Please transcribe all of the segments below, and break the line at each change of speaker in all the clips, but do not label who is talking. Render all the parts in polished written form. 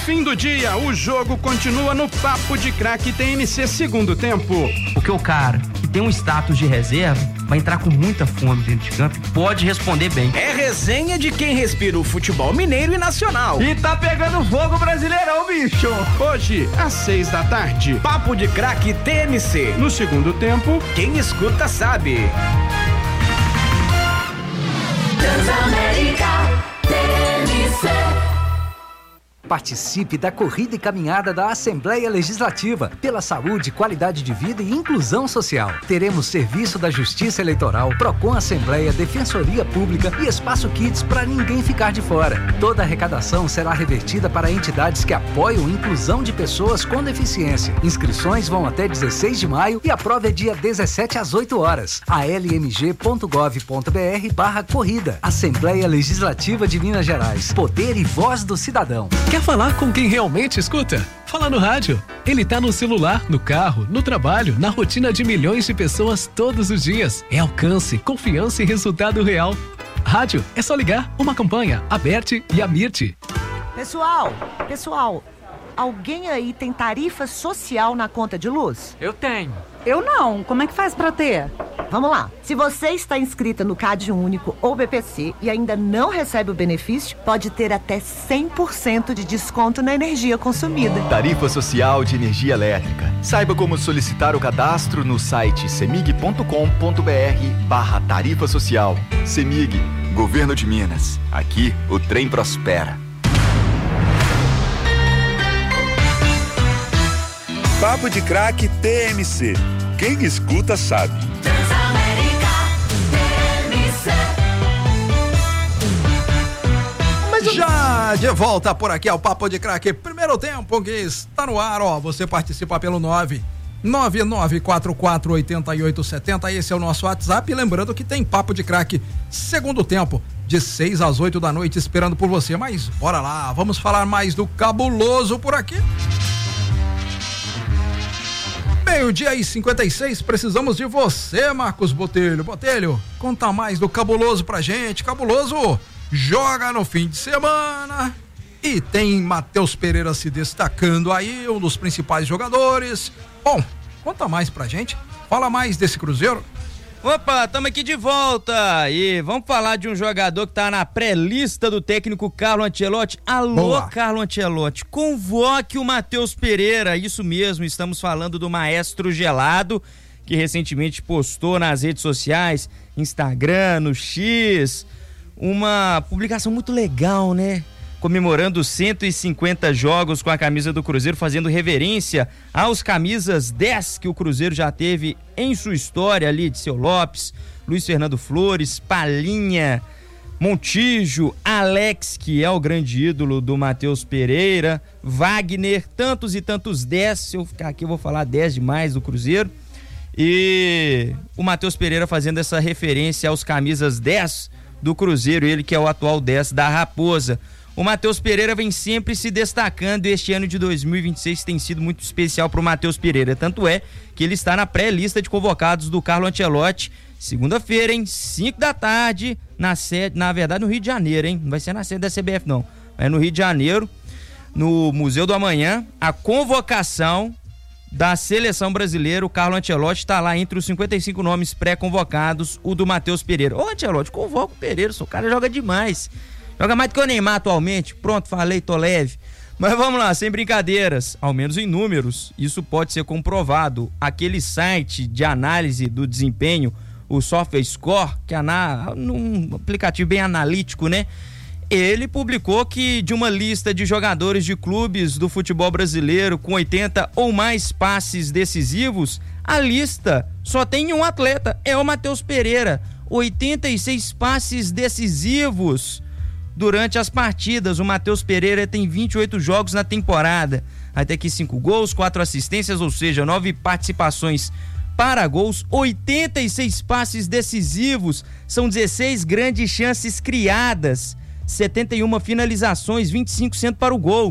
fim do dia, o jogo continua no Papo de Craque TNC segundo tempo.
Porque o cara que tem um status de reserva vai entrar com muita fome dentro de campo e pode responder bem.
É resenha de quem respira o futebol mineiro e nacional.
E tá pegando fogo Brasileirão, bicho.
Hoje, às 6 da tarde.
Papo de Craque TNC.
No segundo tempo,
quem escuta sabe.
Transamérica TNC.
Participe da corrida e caminhada da Assembleia Legislativa pela saúde, qualidade de vida e inclusão social. Teremos serviço da Justiça Eleitoral, Procon Assembleia, Defensoria Pública e Espaço Kids para ninguém ficar de fora. Toda a arrecadação será revertida para entidades que apoiam a inclusão de pessoas com deficiência. Inscrições vão até 16 de maio e a prova é dia 17 às 8 horas. almg.gov.br/corrida. Assembleia Legislativa de Minas Gerais. Poder e voz do cidadão.
Quer falar com quem realmente escuta? Fala no rádio. Ele tá no celular, no carro, no trabalho, na rotina de milhões de pessoas todos os dias. É alcance, confiança e resultado real. Rádio, é só ligar. Uma campanha, Aberte e Amirte.
Pessoal, alguém aí tem tarifa social na conta de luz?
Eu tenho.
Eu não. Como é que faz pra ter?
Vamos lá. Se você está inscrita no CAD Único ou BPC e ainda não recebe o benefício, pode ter até 100% de desconto na energia consumida.
Tarifa Social de Energia Elétrica. Saiba como solicitar o cadastro no site cemig.com.br/tarifa social. Cemig, Governo de Minas. Aqui o trem prospera.
Papo de Craque TMC. Quem escuta sabe.
Transamérica TNC.
Já de volta por aqui ao Papo de Craque. Primeiro tempo que está no ar, ó. Você participa pelo 999448870. Esse é o nosso WhatsApp. E lembrando que tem Papo de Craque segundo tempo, de 6 às 8 da noite, esperando por você. Mas bora lá, vamos falar mais do cabuloso por aqui. Meio-dia e 56, precisamos de você, Marcos Botelho. Botelho, conta mais do Cabuloso pra gente. Cabuloso joga no fim de semana e tem Matheus Pereira se destacando aí, um dos principais jogadores. Bom, conta mais pra gente. Fala mais desse Cruzeiro.
Opa, estamos aqui de volta e vamos falar de um jogador que tá na pré-lista do técnico Carlo Ancelotti. Alô, boa. Carlo Ancelotti, convoque o Matheus Pereira, isso mesmo, estamos falando do Maestro Gelado, que recentemente postou nas redes sociais, Instagram, no X, uma publicação muito legal, né? Comemorando 150 jogos com a camisa do Cruzeiro, fazendo reverência aos camisas 10 que o Cruzeiro já teve em sua história ali, de Seu Lopes, Luiz Fernando Flores, Palinha, Montijo, Alex, que é o grande ídolo do Matheus Pereira, Wagner, tantos e tantos 10, se eu ficar aqui eu vou falar 10 demais do Cruzeiro, e o Matheus Pereira fazendo essa referência aos camisas 10 do Cruzeiro, ele que é o atual 10 da Raposa. O Matheus Pereira vem sempre se destacando e este ano de 2026 tem sido muito especial para o Matheus Pereira. Tanto é que ele está na pré-lista de convocados do Carlo Ancelotti. Segunda-feira, hein? 5 da tarde, na sede, na verdade no Rio de Janeiro, hein? Não vai ser na sede da CBF não. É no Rio de Janeiro, no Museu do Amanhã, a convocação da seleção brasileira. O Carlo Ancelotti está lá entre os 55 nomes pré-convocados, o do Matheus Pereira. Ô Ancelotti, convoca o Pereira, o cara joga demais. Joga mais do que o Neymar atualmente. Pronto, falei, tô leve. Mas vamos lá, sem brincadeiras, ao menos em números, isso pode ser comprovado. Aquele site de análise do desempenho, o SofaScore, que é um aplicativo bem analítico, né? Ele publicou que de uma lista de jogadores de clubes do futebol brasileiro com 80 ou mais passes decisivos, a lista só tem um atleta, é o Matheus Pereira. 86 passes decisivos durante as partidas. O Matheus Pereira tem 28 jogos na temporada, até aqui 5 gols, 4 assistências, ou seja, 9 participações para gols, 86 passes decisivos, são 16 grandes chances criadas, 71 finalizações, 25 sendo para o gol,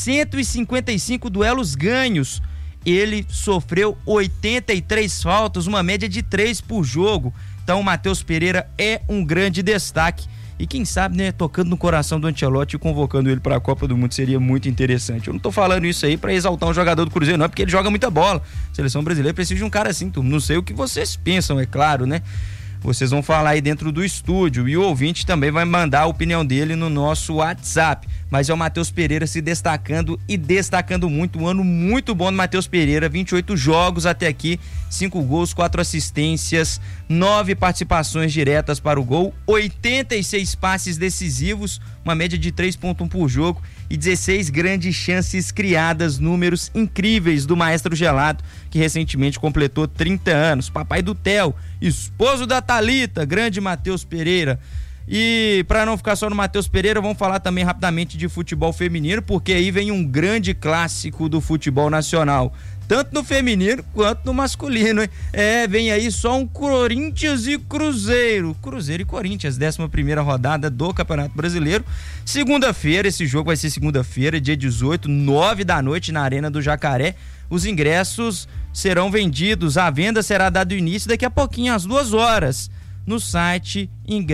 155 duelos ganhos. Ele sofreu 83 faltas, uma média de 3 por jogo. Então o Matheus Pereira é um grande destaque e quem sabe, né, tocando no coração do Ancelotti e convocando ele para a Copa do Mundo seria muito interessante. Eu não tô falando isso aí para exaltar um jogador do Cruzeiro, não, é porque ele joga muita bola. A seleção brasileira precisa de um cara assim, turma. Não sei o que vocês pensam, é claro, né? Vocês vão falar aí dentro do estúdio e o ouvinte também vai mandar a opinião dele no nosso WhatsApp. Mas é o Matheus Pereira se destacando e destacando muito. Um ano muito bom do Matheus Pereira, 28 jogos até aqui, 5 gols, 4 assistências, 9 participações diretas para o gol, 86 passes decisivos, uma média de 3,1 por jogo e 16 grandes chances criadas, números incríveis do Maestro Gelado, que recentemente completou 30 anos. Papai do Theo, esposo da Thalita, grande Matheus Pereira. E para não ficar só no Matheus Pereira, vamos falar também rapidamente de futebol feminino, porque aí vem um grande clássico do futebol nacional, tanto no feminino quanto no masculino, hein? Vem aí só um Corinthians e Cruzeiro e Corinthians, 11ª rodada do Campeonato Brasileiro, segunda-feira, esse jogo vai ser segunda-feira, dia 18, 9 da noite na Arena do Jacaré. Os ingressos serão vendidos, a venda será dado início daqui a pouquinho, às 2 horas, no site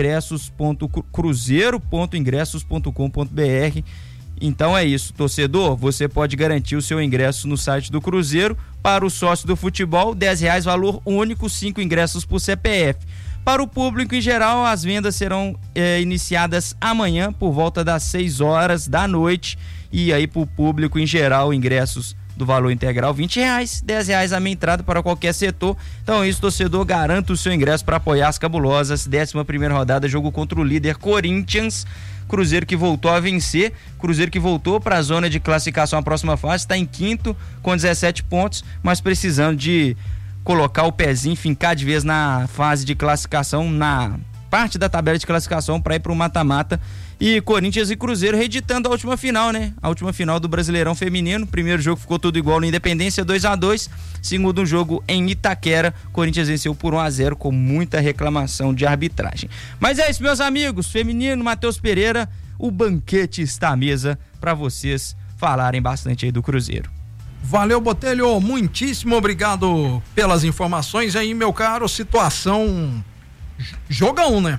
cruzeiro.ingressos.com.br. Então é isso, torcedor, você pode garantir o seu ingresso no site do Cruzeiro. Para o sócio do futebol, R$10 valor único, 5 ingressos por CPF. Para o público em geral, as vendas serão iniciadas amanhã por volta das 6 horas da noite, e aí para o público em geral, ingressos do valor integral R$20, R$10 a meia entrada para qualquer setor. Então é isso, torcedor, garanta o seu ingresso para apoiar as cabulosas. 11ª rodada, jogo contra o líder Corinthians. Cruzeiro que voltou a vencer, Cruzeiro que voltou para a zona de classificação à próxima fase, está em 5º com 17 pontos, mas precisando de colocar o pezinho, fincar de vez na fase de classificação, na parte da tabela de classificação para ir para o mata-mata. E Corinthians e Cruzeiro reeditando a última final, né? A última final do Brasileirão Feminino. Primeiro jogo ficou tudo igual no Independência, 2-2. Segundo jogo em Itaquera, Corinthians venceu por 1-0 com muita reclamação de arbitragem. Mas é isso, meus amigos. Feminino, Matheus Pereira, o banquete está à mesa para vocês falarem bastante aí do Cruzeiro.
Valeu, Botelho. Muitíssimo obrigado pelas informações aí, meu caro. Situação... Jogão, né?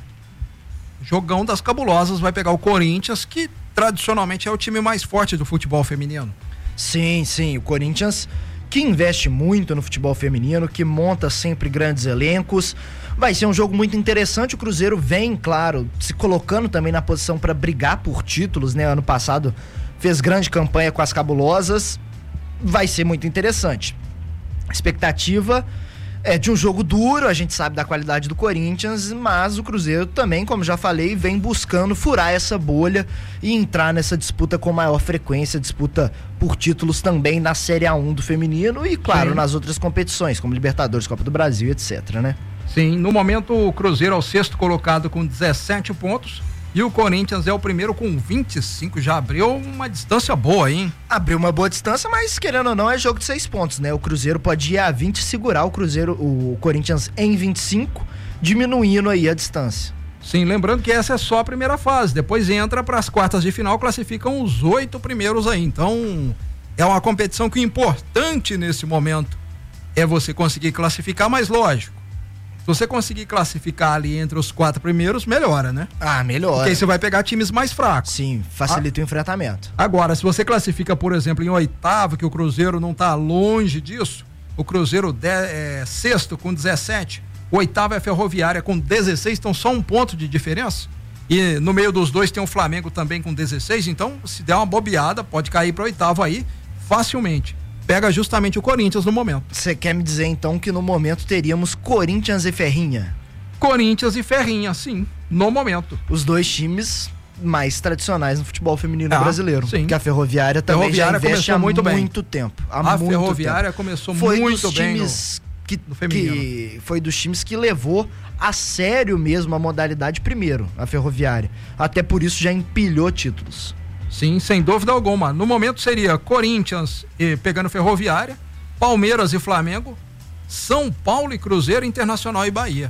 Jogão das cabulosas, vai pegar o Corinthians, que tradicionalmente é o time mais forte do futebol feminino.
Sim, o Corinthians que investe muito no futebol feminino, que monta sempre grandes elencos. Vai ser um jogo muito interessante. O Cruzeiro vem, claro, se colocando também na posição para brigar por títulos, né? Ano passado fez grande campanha com as cabulosas. Vai ser muito interessante. A expectativa é de um jogo duro, a gente sabe da qualidade do Corinthians, mas o Cruzeiro também, como já falei, vem buscando furar essa bolha e entrar nessa disputa com maior frequência, disputa por títulos também na Série A1 do feminino e, claro, nas outras competições, como Libertadores, Copa do Brasil, etc, né?
Sim, no momento o Cruzeiro é o 6º colocado com 17 pontos e o Corinthians é o primeiro com 25, já abriu uma distância boa, hein?
Abriu uma boa distância, mas querendo ou não é jogo de 6 pontos, né? O Cruzeiro pode ir a 20 e segurar o Corinthians em 25, diminuindo aí a distância.
Sim, lembrando que essa é só a primeira fase, depois entra para as quartas de final, classificam os 8 primeiros aí, então é uma competição que o importante nesse momento é você conseguir classificar, mas lógico, se você conseguir classificar ali entre os 4 primeiros, melhora, né?
Ah, melhora.
Porque aí você vai pegar times mais fracos.
Sim, facilita o enfrentamento.
Agora, se você classifica, por exemplo, em 8º, que o Cruzeiro não tá longe disso, o Cruzeiro é 6º com 17, o 8º é a Ferroviária com 16, então só um ponto de diferença. E no meio dos dois tem o Flamengo também com 16, então se der uma bobeada, pode cair para 8º aí facilmente. Pega justamente o Corinthians no momento.
Você quer me dizer então que no momento teríamos Corinthians e Ferrinha?
Corinthians e Ferrinha, sim, no momento.
Os dois times mais tradicionais no futebol feminino brasileiro.
Sim.
Porque a Ferroviária também já investe há muito tempo.
A Ferroviária começou muito bem
no feminino. Foi dos times que levou a sério mesmo a modalidade primeiro, a Ferroviária. Até por isso já empilhou títulos.
Sim, sem dúvida alguma. No momento seria Corinthians pegando Ferroviária, Palmeiras e Flamengo, São Paulo e Cruzeiro, Internacional e Bahia.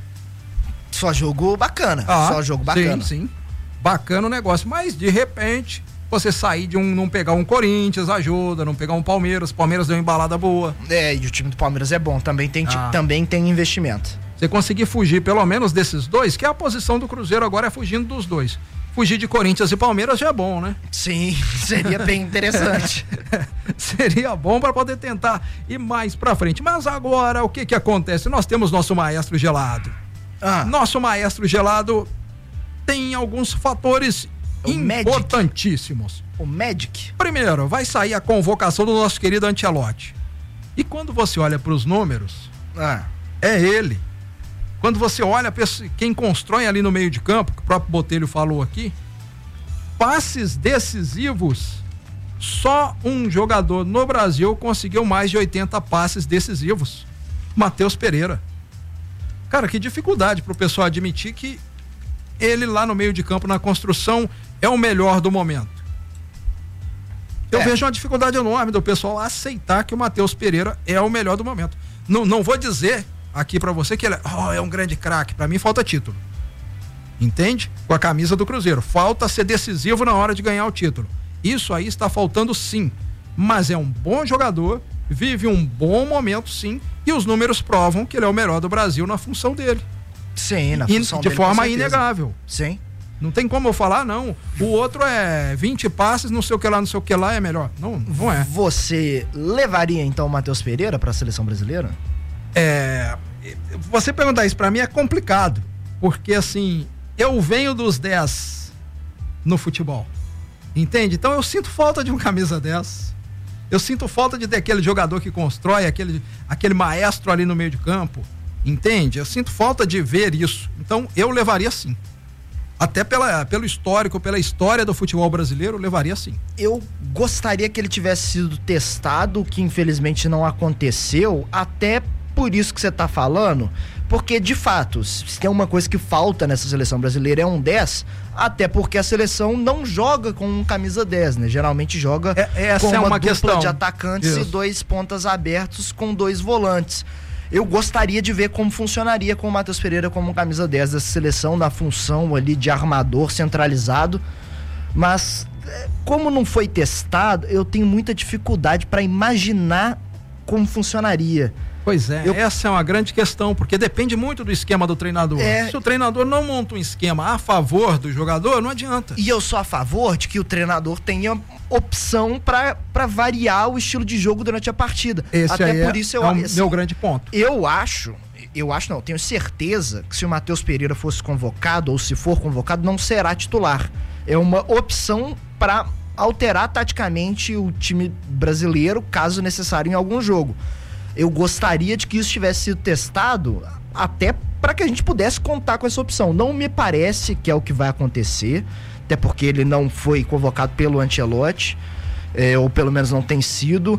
Só jogo bacana. Só jogo bacana.
Sim. Bacana o negócio. Mas, de repente, você sair de não pegar um Corinthians ajuda, não pegar um Palmeiras. Palmeiras deu uma embalada boa.
E o time do Palmeiras é bom. Também tem investimento.
Você conseguir fugir pelo menos desses dois, que é a posição do Cruzeiro agora, é fugindo dos dois. Fugir de Corinthians e Palmeiras já é bom, né?
Sim, seria bem interessante.
Seria bom para poder tentar ir mais para frente. Mas agora, o que acontece? Nós temos nosso maestro gelado. Nosso maestro gelado tem alguns fatores importantíssimos.
O Magic?
Primeiro, vai sair a convocação do nosso querido Ancelotti. E quando você olha para os números, é ele. Quando você olha quem constrói ali no meio de campo, que o próprio Botelho falou aqui, passes decisivos, só um jogador no Brasil conseguiu mais de 80 passes decisivos. Matheus Pereira. Cara, que dificuldade pro pessoal admitir que ele lá no meio de campo, na construção, é o melhor do momento. Eu vejo uma dificuldade enorme do pessoal aceitar que o Matheus Pereira é o melhor do momento. Não vou dizer aqui pra você que ele é um grande craque. Pra mim falta título. Entende? Com a camisa do Cruzeiro. Falta ser decisivo na hora de ganhar o título. Isso aí está faltando sim. Mas é um bom jogador, vive um bom momento sim, e os números provam que ele é o melhor do Brasil na função dele.
Sim, na função dele.
De forma inegável.
Sim.
Não tem como eu falar, não. O outro é 20 passes, não sei o que lá, é melhor. Não é.
Você levaria então o Matheus Pereira para a seleção brasileira?
Você perguntar isso pra mim é complicado, porque assim, eu venho dos 10 no futebol, entende? Então eu sinto falta de um camisa 10, eu sinto falta de ter aquele jogador que constrói, aquele maestro ali no meio de campo, entende? Eu sinto falta de ver isso, então eu levaria sim. Até pelo histórico, pela história do futebol brasileiro, levaria sim.
Eu gostaria que ele tivesse sido testado, que infelizmente não aconteceu, até por isso que você tá falando, porque de fato, se tem uma coisa que falta nessa seleção brasileira é um 10, até porque a seleção não joga com um camisa 10, né? Geralmente joga com uma dupla questão de atacantes e 2 pontas abertos com 2 volantes. Eu gostaria de ver como funcionaria com o Matheus Pereira como camisa 10 dessa seleção, na função ali de armador centralizado, mas como não foi testado, eu tenho muita dificuldade para imaginar como funcionaria.
Pois é, essa é uma grande questão, porque depende muito do esquema do treinador. Se o treinador não monta um esquema a favor do jogador, não adianta.
E eu sou a favor de que o treinador tenha opção para variar o estilo de jogo durante a partida.
Até por isso é o meu grande ponto.
Eu tenho certeza que se o Matheus Pereira fosse convocado, ou se for convocado, não será titular. É uma opção para alterar taticamente o time brasileiro, caso necessário em algum jogo. Eu gostaria de que isso tivesse sido testado até para que a gente pudesse contar com essa opção. Não me parece que é o que vai acontecer, até porque ele não foi convocado pelo Ancelotti, ou pelo menos não tem sido,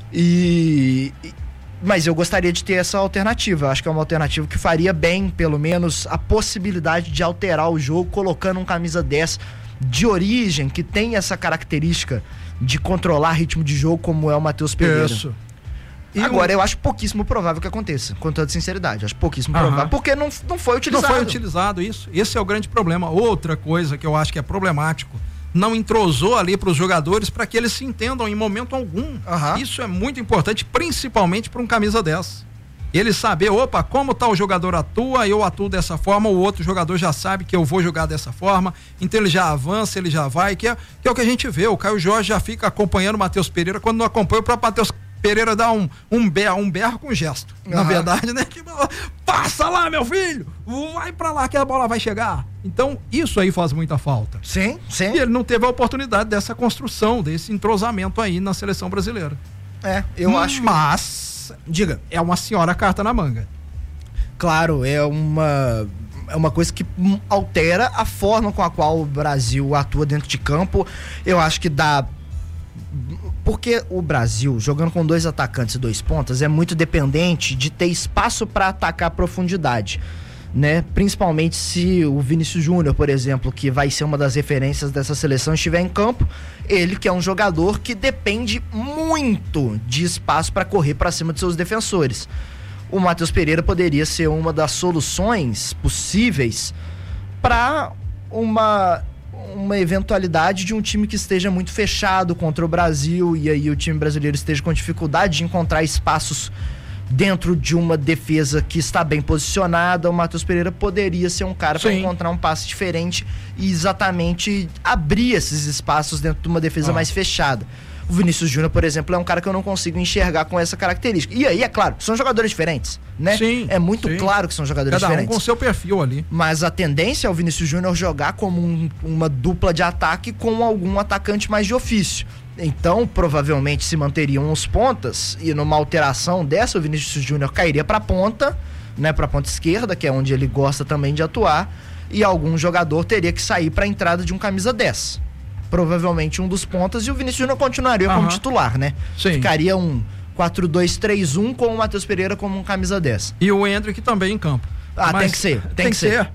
mas eu gostaria de ter essa alternativa. Eu acho que é uma alternativa que faria bem, pelo menos, a possibilidade de alterar o jogo, colocando um camisa 10 de origem, que tem essa característica de controlar ritmo de jogo, como é o Matheus Pereira.
Isso.
Agora, eu acho pouquíssimo provável que aconteça, com toda sinceridade. Acho pouquíssimo provável, porque não foi utilizado.
Não foi utilizado, isso. Esse é o grande problema. Outra coisa que eu acho que é problemático, não entrosou ali para os jogadores para que eles se entendam em momento algum. Isso é muito importante, principalmente para um camisa 10. Ele saber, como tal jogador atua, eu atuo dessa forma, o outro jogador já sabe que eu vou jogar dessa forma, então ele já avança, ele já vai, que é o que a gente vê. O Caio Jorge já fica acompanhando o Matheus Pereira, quando não acompanha, o próprio Matheus Pereira dá um berro com gesto. Na verdade, né? Passa lá, meu filho! Vai pra lá que a bola vai chegar. Então, isso aí faz muita falta.
Sim.
E ele não teve a oportunidade dessa construção, desse entrosamento aí na seleção brasileira.
Eu acho.
Mas,
diga,
é uma senhora carta na manga.
Claro, é uma coisa que altera a forma com a qual o Brasil atua dentro de campo. Eu acho que dá. Porque o Brasil, jogando com 2 atacantes e 2 pontas, é muito dependente de ter espaço para atacar a profundidade, né? Principalmente se o Vinícius Júnior, por exemplo, que vai ser uma das referências dessa seleção, estiver em campo, ele que é um jogador que depende muito de espaço para correr para cima de seus defensores. O Matheus Pereira poderia ser uma das soluções possíveis para uma eventualidade de um time que esteja muito fechado contra o Brasil, e aí o time brasileiro esteja com dificuldade de encontrar espaços dentro de uma defesa que está bem posicionada, o Matheus Pereira poderia ser um cara para encontrar um passe diferente e exatamente abrir esses espaços dentro de uma defesa mais fechada. O Vinícius Júnior, por exemplo, é um cara que eu não consigo enxergar com essa característica. E aí, é claro, são jogadores diferentes, né?
Sim,
é muito claro que são jogadores diferentes.
Cada um com seu perfil ali.
Mas a tendência é o Vinícius Júnior jogar como uma dupla de ataque com algum atacante mais de ofício. Então, provavelmente, se manteriam os pontas e numa alteração dessa, o Vinícius Júnior cairia para a ponta, né? Para a ponta esquerda, que é onde ele gosta também de atuar, e algum jogador teria que sair para a entrada de um camisa 10. Provavelmente um dos pontas, e o Vinícius Júnior continuaria como titular, né?
Sim.
Ficaria um 4-2-3-1 com o Matheus Pereira como um camisa 10.
E o Endrick também em campo.
Mas tem que ser. Tem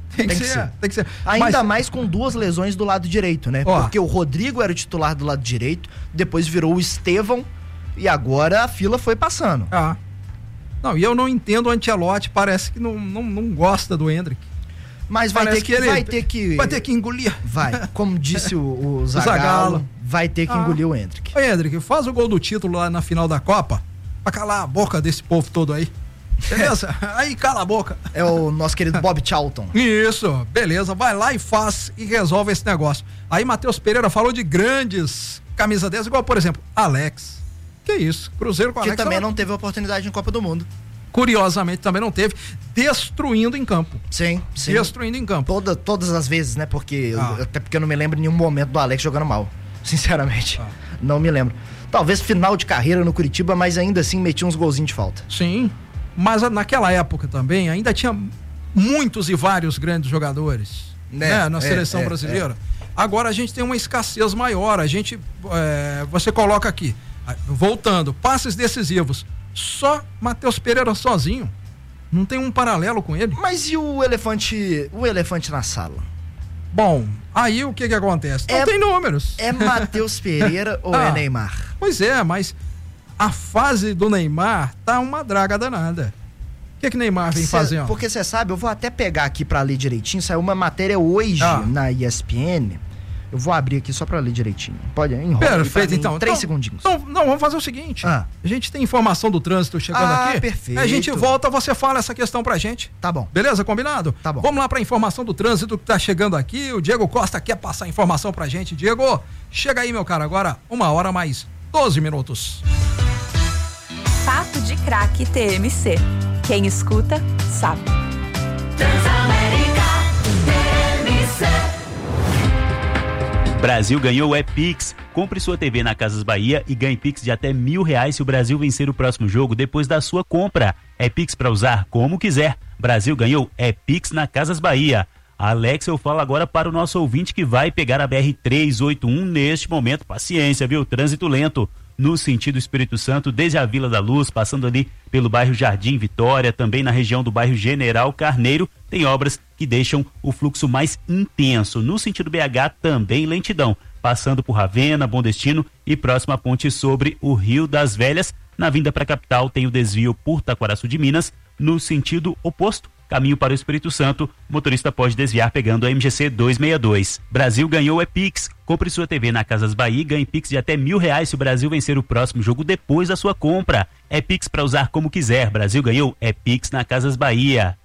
que ser. Ainda mais com duas lesões do lado direito, né? Porque o Rodrigo era o titular do lado direito, depois virou o Estevão e agora a fila foi passando.
Não, e eu não entendo o Ancelotti, parece que não gosta do Endrick.
Mas vai ter que
engolir.
Vai, como disse o Zagallo, vai ter que engolir o Endrick.
Ô, Endrick, faz o gol do título lá na final da Copa, pra calar a boca desse povo todo aí. Beleza? Aí cala a boca.
É o nosso querido Bob Charlton.
Isso, beleza, vai lá e faz e resolve esse negócio. Aí Matheus Pereira falou de grandes camisa 10, igual por exemplo, Alex. Que isso, Cruzeiro com Alex.
Que também não teve oportunidade em Copa do Mundo.
Curiosamente também não teve, destruindo em campo.
Sim.
Destruindo em campo.
Todas as vezes, né? Até porque eu não me lembro nenhum momento do Alex jogando mal. Sinceramente. Não me lembro. Talvez final de carreira no Curitiba, mas ainda assim metia uns golzinhos de falta.
Sim. Mas naquela época também ainda tinha muitos e vários grandes jogadores, né? Na seleção brasileira. Agora a gente tem uma escassez maior. A gente, você coloca aqui, voltando, passes decisivos. Só Matheus Pereira sozinho. Não tem um paralelo com ele.
Mas e o elefante na sala?
Bom, aí o que acontece? Não tem números.
É Matheus Pereira ou é Neymar?
Pois é, mas a fase do Neymar tá uma draga danada. O que Neymar vem fazendo?
Porque você sabe, eu vou até pegar aqui pra ler direitinho. Saiu uma matéria hoje na ESPN. Eu vou abrir aqui só pra ler direitinho. Pode enrolar.
Perfeito, então.
3 segundinhos.
Não, vamos fazer o seguinte. A gente tem informação do trânsito chegando aqui.
Perfeito.
A gente volta, você fala essa questão pra gente.
Tá bom.
Beleza? Combinado?
Tá bom.
Vamos lá pra informação do trânsito que tá chegando aqui. O Diego Costa quer passar informação pra gente. Diego, chega aí, meu cara. Agora, 1h mais 12 minutos.
Papo de Craque TMC. Quem escuta, sabe.
Transamérica TMC.
Brasil ganhou o Epix. Compre sua TV na Casas Bahia e ganhe Pix de até R$1.000 se o Brasil vencer o próximo jogo depois da sua compra. É Pix para usar como quiser. Brasil ganhou, é Pix na Casas Bahia. Alex, eu falo agora para o nosso ouvinte que vai pegar a BR-381 neste momento. Paciência, viu? Trânsito lento no sentido Espírito Santo, desde a Vila da Luz, passando ali pelo bairro Jardim Vitória, também na região do bairro General Carneiro, tem obras que deixam o fluxo mais intenso. No sentido BH, também lentidão, passando por Ravena, Bom Destino e próxima ponte sobre o Rio das Velhas. Na vinda para a capital tem o desvio por Taquaraçu de Minas, no sentido oposto, caminho para o Espírito Santo, o motorista pode desviar pegando a MGC 262. Brasil ganhou é Pix. Compre sua TV na Casas Bahia e ganhe Pix de até R$1.000 se o Brasil vencer o próximo jogo depois da sua compra. É Pix para usar como quiser. Brasil ganhou é Pix na Casas Bahia.